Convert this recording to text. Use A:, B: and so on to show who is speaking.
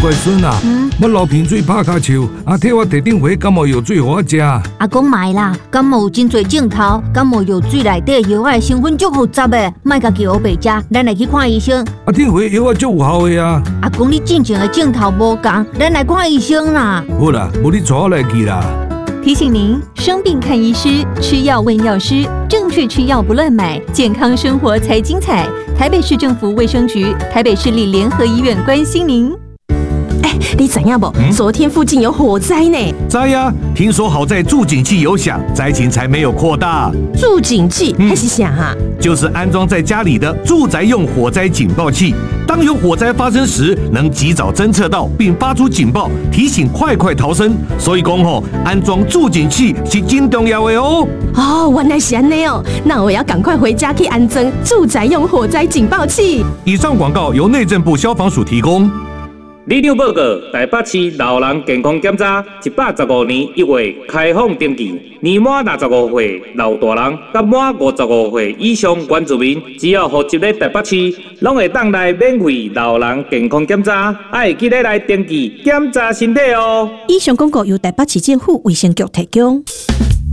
A: 乖孙啊，我流鼻水拍骹笑，替我地顶回感冒药水给我食。
B: 阿公买啦，感冒有真侪症头，感冒药水内底药的成分足复杂的，莫家己学白食，咱来去看医生。
A: 顶回药啊足有效的啊。
B: 阿公，你进前的症头无同，咱来看医生啦。
A: 好啦，无你带我来去啦。
C: 提醒您：生病看医师，吃药问药师，正确吃药不乱买，健康生活才精彩。台北市政府卫生局、台北市立联合医院关心您。
D: 你知影不？昨天附近有火灾呢。
E: 知呀，听说好在助警器有响，灾情才没有扩大。
D: 助警器还是啥啊？
E: 就是安装在家里的住宅用火灾警报器，当有火灾发生时，能及早侦测到并发出警报，提醒快逃生。所以讲安装助警器是真重要的哦。
D: 原来是这样哦，那我要赶快回家去安装住宅用火灾警报器。
E: 以上广告由内政部消防署提供。
F: 里长报告：台北市老人健康检查，115年1月开放登记，年满65岁老大人，甲满55岁以上原住民，只要户籍咧台北市，拢会当来免费老人健康检查，爱记得来登记检查身体哦。
D: 以上广告由台北市政府卫生局提供。